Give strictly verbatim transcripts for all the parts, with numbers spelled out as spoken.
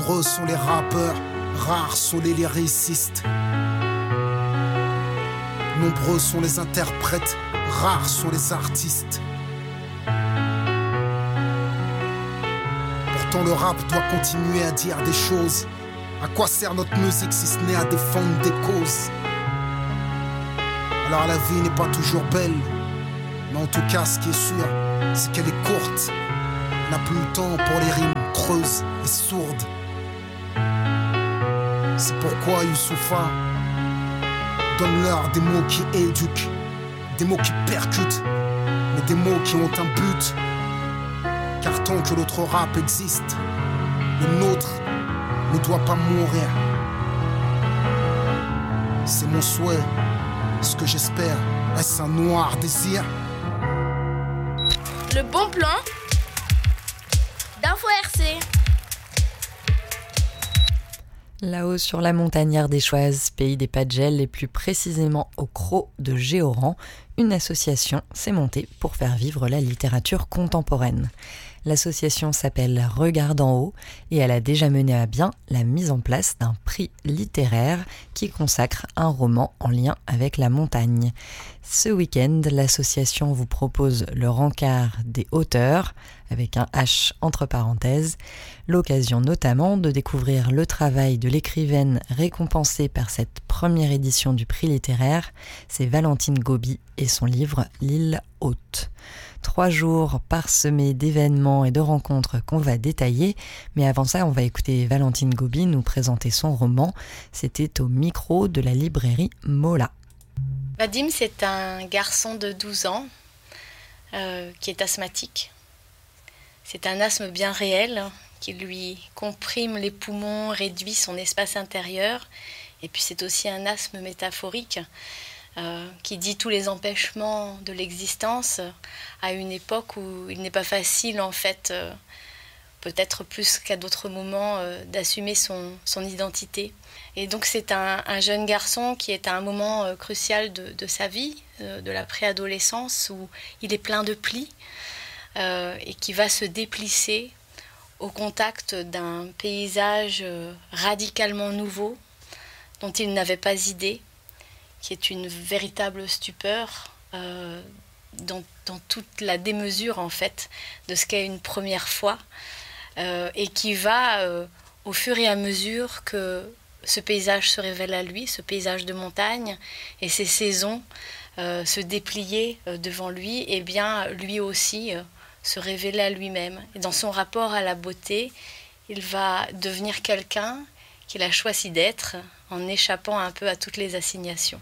Nombreux sont les rappeurs, rares sont les lyricistes. Nombreux sont les interprètes, rares sont les artistes. Pourtant le rap doit continuer à dire des choses. À quoi sert notre musique si ce n'est à défendre des causes? Alors la vie n'est pas toujours belle, mais en tout cas ce qui est sûr, c'est qu'elle est courte. On n'a plus le temps pour les rimes creuses et sourdes. C'est pourquoi Youssoupha donne-leur des mots qui éduquent, des mots qui percutent, mais des mots qui ont un but. Car tant que l'autre rap existe, le nôtre ne doit pas mourir. C'est mon souhait, ce que j'espère, est-ce un noir désir? Le bon plan d'Info R C. Là-haut sur la montagnard des Choises, pays des pas de gel et plus précisément au Crot de Géoran, une association s'est montée pour faire vivre la littérature contemporaine. L'association s'appelle Regard d'en haut et elle a déjà mené à bien la mise en place d'un prix littéraire qui consacre un roman en lien avec la montagne. Ce week-end, l'association vous propose le rencard des auteurs, avec un H entre parenthèses, l'occasion notamment de découvrir le travail de l'écrivaine récompensée par cette première édition du prix littéraire, c'est Valentine Gobi et son livre L'île haute. Trois jours parsemés d'événements et de rencontres qu'on va détailler, mais avant ça, on va écouter Valentine Gobi nous présenter son roman. C'était au micro de la librairie Mola. Vadim, c'est un garçon de douze ans euh, qui est asthmatique. C'est un asthme bien réel qui lui comprime les poumons, réduit son espace intérieur. Et puis c'est aussi un asthme métaphorique euh, qui dit tous les empêchements de l'existence à une époque où il n'est pas facile, en fait, euh, peut-être plus qu'à d'autres moments, euh, d'assumer son, son identité. Et donc c'est un, un jeune garçon qui est à un moment euh, crucial de, de sa vie, euh, de la préadolescence, où il est plein de plis euh, et qui va se déplisser au contact d'un paysage euh, radicalement nouveau, dont il n'avait pas idée, qui est une véritable stupeur euh, dans, dans toute la démesure, en fait, de ce qu'est une première fois, euh, et qui va, euh, au fur et à mesure que ce paysage se révèle à lui, ce paysage de montagne, et ces saisons euh, se déplier euh, devant lui, et bien lui aussi euh, se révéler à lui-même. Et dans son rapport à la beauté, il va devenir quelqu'un qu'il a choisi d'être, en échappant un peu à toutes les assignations.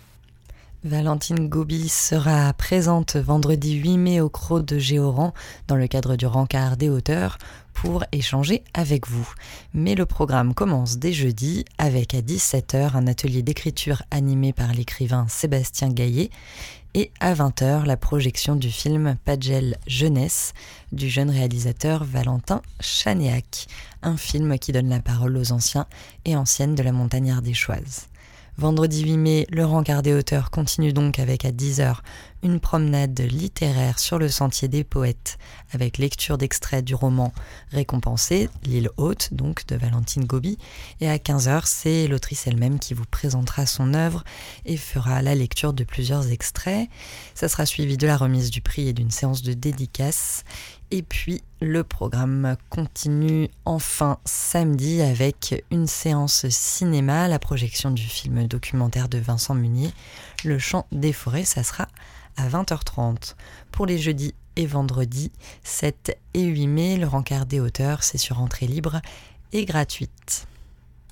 Valentine Gobi sera présente vendredi huit mai au Crot de Géoran dans le cadre du rencard des auteurs pour échanger avec vous. Mais le programme commence dès jeudi avec à dix-sept heures un atelier d'écriture animé par l'écrivain Sébastien Gaillet et à vingt heures la projection du film Pas de gel jeunesse du jeune réalisateur Valentin Chanéac, un film qui donne la parole aux anciens et anciennes de la montagnard des Choises. Vendredi huit mai, le rencard des auteurs continue donc avec à dix heures une promenade littéraire sur le sentier des poètes avec lecture d'extraits du roman récompensé, L'île haute, donc de Valentine Gobi. Et à quinze heures, c'est l'autrice elle-même qui vous présentera son œuvre et fera la lecture de plusieurs extraits. Ça sera suivi de la remise du prix et d'une séance de dédicace. Et puis, le programme continue enfin samedi avec une séance cinéma, la projection du film documentaire de Vincent Munier, Le chant des forêts, ça sera à vingt heures trente. Pour les jeudis et vendredis, sept et huit mai, le rencard des auteurs, c'est sur entrée libre et gratuite.